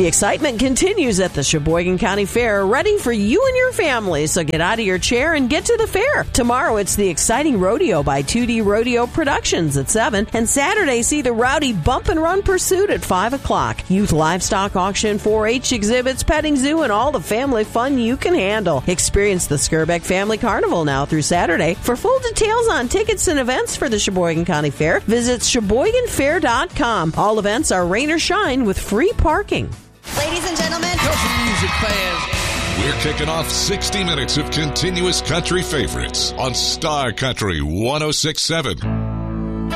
The excitement continues at the Sheboygan County Fair, ready for you and your family. So get out of your chair and get to the fair. Tomorrow, it's the exciting rodeo by 2D Rodeo Productions at 7. And Saturday, see the rowdy Bump and Run Pursuit at 5 o'clock. Youth livestock auction, 4-H exhibits, petting zoo, and all the family fun you can handle. Experience the Skirbeck Family Carnival now through Saturday. For full details on tickets and events for the Sheboygan County Fair, visit SheboyganFair.com. All events are rain or shine with free parking. Ladies and gentlemen, country music fans, we're kicking off 60 minutes of continuous country favorites on Star Country 106.7.